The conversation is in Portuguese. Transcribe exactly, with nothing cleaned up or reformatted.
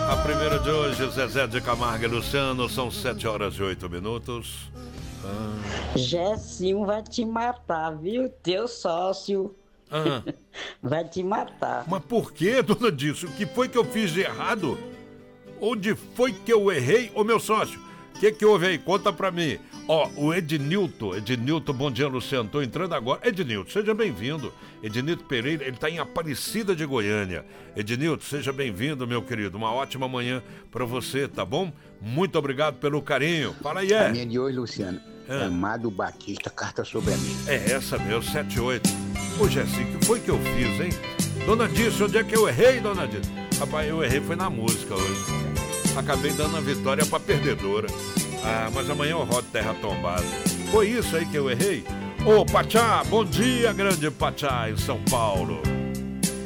A primeira de hoje, Zezé de Camargo e Luciano, são sete horas e oito minutos. Ah. Gessinho vai te matar, viu? Teu sócio Ah. vai te matar. Mas por que, dona Disso? O que foi que eu fiz de errado? Onde foi que eu errei? Ô, meu sócio, o que que houve aí? Conta pra mim. Ó, o Ednilton, Ednilton, bom dia, Luciano, tô entrando agora. Ednilton, seja bem-vindo. Ednilton Pereira, ele tá em Aparecida de Goiânia. Ednilton, seja bem-vindo, meu querido. Uma ótima manhã pra você, tá bom? Muito obrigado pelo carinho. Fala aí, é. A minha de hoje, Luciano, é Amado Batista, Carta sobre a Mim. É essa mesmo, sete oito. Ô, Jéssica, o que foi que eu fiz, hein? Dona Disso, onde é que eu errei, dona Disso? Rapaz, eu errei foi na música hoje. Acabei dando a vitória pra perdedora. Ah, mas amanhã eu rodo terra tombada. Foi isso aí que eu errei? Ô, Pachá, bom dia, grande Pachá, em São Paulo.